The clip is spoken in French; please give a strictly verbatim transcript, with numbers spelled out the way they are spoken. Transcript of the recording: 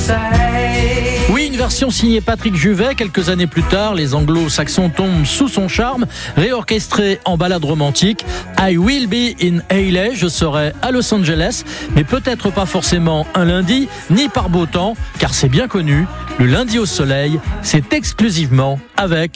Oui, une version signée Patrick Juvet. Quelques années plus tard, les anglo-saxons tombent sous son charme, réorchestré en ballade romantique. I will be in L A, je serai à Los Angeles, mais peut-être pas forcément un lundi, ni par beau temps, car c'est bien connu, le lundi au soleil, c'est exclusivement avec